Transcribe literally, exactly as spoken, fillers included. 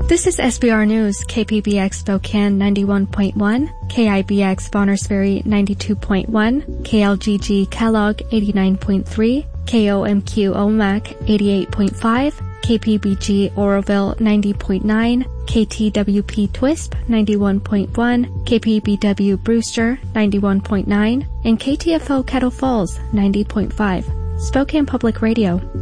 This is S B R News, K P B X Spokane ninety-one point one, K I B X Bonners Ferry ninety-two point one, K L G G Kellogg eighty-nine point three, K O M Q Omak eighty-eight point five, K P B G Oroville ninety point nine, K T W P Twisp ninety-one point one, K P B W Brewster ninety-one point nine, and K T F O Kettle Falls ninety point five. Spokane Public Radio.